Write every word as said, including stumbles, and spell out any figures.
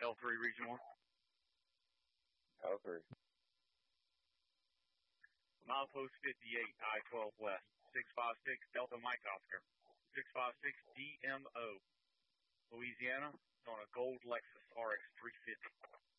L three Region one. L three. Milepost fifty-eight, I twelve West, six five six Delta Mike Oscar, six five six D M O, Louisiana, on a gold Lexus R X three fifty.